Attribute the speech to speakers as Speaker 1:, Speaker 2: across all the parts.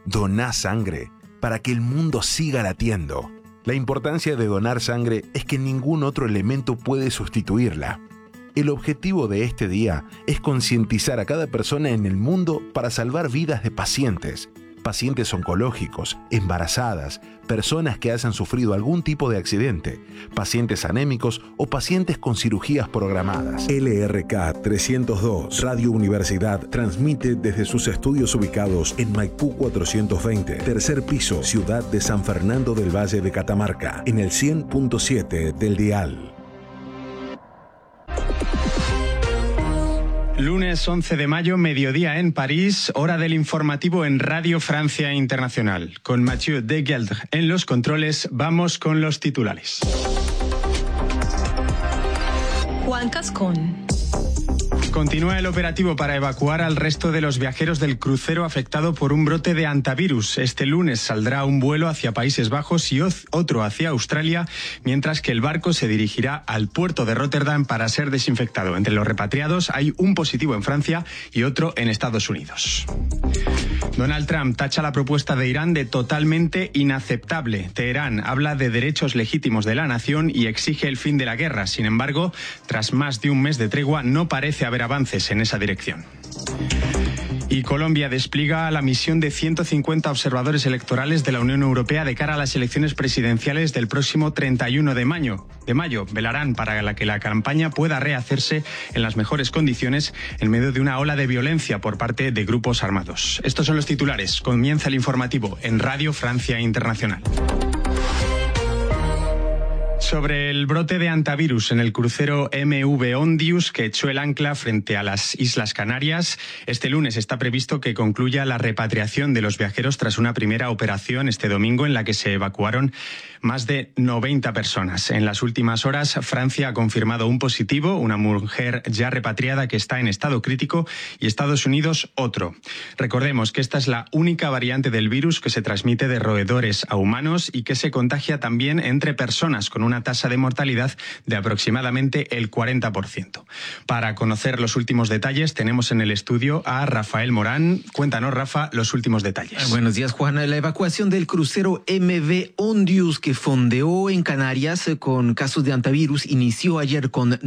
Speaker 1: Doná sangre para que el mundo siga latiendo. La importancia de donar sangre es que ningún otro elemento puede sustituirla. El objetivo de este día es concientizar a cada persona en el mundo para salvar vidas de pacientes oncológicos, embarazadas, personas que hayan sufrido algún tipo de accidente, pacientes anémicos o pacientes con cirugías programadas. LRK 302, Radio Universidad, transmite desde sus estudios ubicados en Maipú 420, tercer piso, Ciudad de San Fernando del Valle de Catamarca, en el 100.7 del dial.
Speaker 2: Lunes 11 de mayo, mediodía en París, hora del informativo en Radio Francia Internacional. Con Mathieu de Geldre en los controles, vamos con los titulares.
Speaker 3: Juan Cascón.
Speaker 2: Continúa el operativo para evacuar al resto de los viajeros del crucero afectado por un brote de hantavirus. Este lunes saldrá un vuelo hacia Países Bajos y otro hacia Australia, mientras que el barco se dirigirá al puerto de Rotterdam para ser desinfectado. Entre los repatriados hay un positivo en Francia y otro en Estados Unidos. Donald Trump tacha la propuesta de Irán de totalmente inaceptable. Teherán habla de derechos legítimos de la nación y exige el fin de la guerra. Sin embargo, tras más de un mes de tregua, no parece haber avances en esa dirección. Y Colombia despliega la misión de 150 observadores electorales de la Unión Europea de cara a las elecciones presidenciales del próximo 31 de mayo. Velarán para que la campaña pueda rehacerse en las mejores condiciones en medio de una ola de violencia por parte de grupos armados. Estos son los titulares. Comienza el informativo en Radio Francia Internacional. Sobre el brote de hantavirus en el crucero MV Ondius que echó el ancla frente a las Islas Canarias, este lunes está previsto que concluya la repatriación de los viajeros tras una primera operación este domingo en la que se evacuaron más de 90 personas. En las últimas horas, Francia ha confirmado un positivo, una mujer ya repatriada que está en estado crítico, y Estados Unidos otro. Recordemos que esta es la única variante del virus que se transmite de roedores a humanos y que se contagia también entre personas, con una tasa de mortalidad de aproximadamente el 40%. Para conocer los últimos detalles tenemos en el estudio a Rafael Morán. Cuéntanos, Rafa, los últimos detalles.
Speaker 4: Buenos días, Juana. La evacuación del crucero MV Ondius que fondeó en Canarias con casos de hantavirus inició ayer con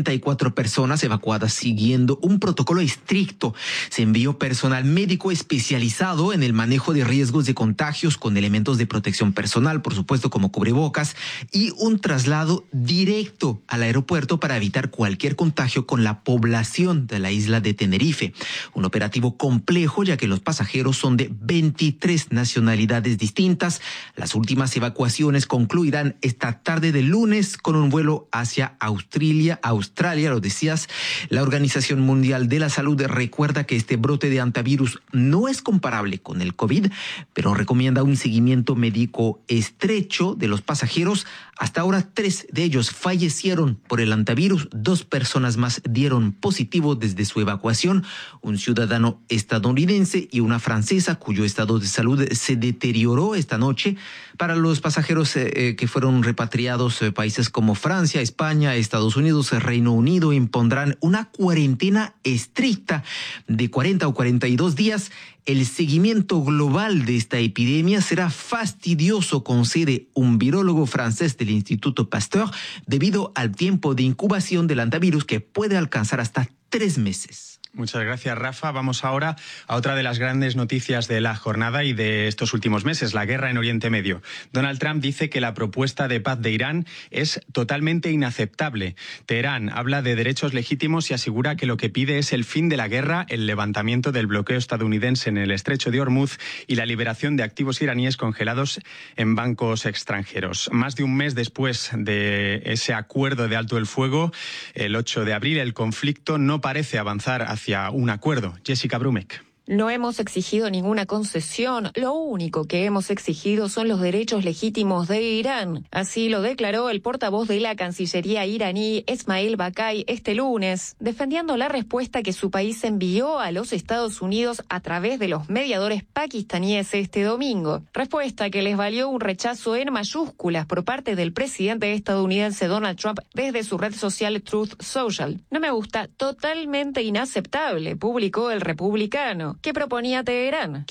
Speaker 4: 94 personas evacuadas siguiendo un protocolo estricto. Se envió personal médico especializado en el manejo de riesgos de contagios con elementos de protección personal, por supuesto como cubrebocas, y un traslado directo al aeropuerto para evitar cualquier contagio con la población de la isla de Tenerife. Un operativo complejo ya que los pasajeros son de 23 nacionalidades distintas. Las últimas evacuaciones concluirán esta tarde del lunes con un vuelo hacia Australia, lo decías. La Organización Mundial de la Salud recuerda que este brote de hantavirus no es comparable con el COVID, pero recomienda un seguimiento médico estrecho de los pasajeros. Hasta ahora 3 de ellos fallecieron por el hantavirus, 2 personas más dieron positivo desde su evacuación, un ciudadano estadounidense y una francesa cuyo estado de salud se deterioró esta noche. Para los pasajeros que fueron repatriados, países como Francia, España, Estados Unidos, Reino Unido impondrán una cuarentena estricta de 40 o 42 días. El seguimiento global de esta epidemia será fastidioso, concede un virólogo francés del Instituto Pasteur, debido al tiempo de incubación del hantavirus que puede alcanzar hasta 3 meses.
Speaker 2: Muchas gracias, Rafa. Vamos ahora a otra de las grandes noticias de la jornada y de estos últimos meses, la guerra en Oriente Medio. Donald Trump dice que la propuesta de paz de Irán es totalmente inaceptable. Teherán habla de derechos legítimos y asegura que lo que pide es el fin de la guerra, el levantamiento del bloqueo estadounidense en el estrecho de Hormuz y la liberación de activos iraníes congelados en bancos extranjeros. Más de un mes después de ese acuerdo de alto el fuego, el 8 de abril, el conflicto no parece avanzar hacia un acuerdo. Jessica Brumek.
Speaker 5: No hemos exigido ninguna concesión. Lo único que hemos exigido son los derechos legítimos de Irán. Así lo declaró el portavoz de la Cancillería iraní, Esmail Bakai, este lunes, defendiendo la respuesta que su país envió a los Estados Unidos a través de los mediadores pakistaníes este domingo. Respuesta que les valió un rechazo en mayúsculas por parte del presidente estadounidense Donald Trump desde su red social Truth Social. No me gusta, totalmente inaceptable, publicó el republicano, que proponía Teherán.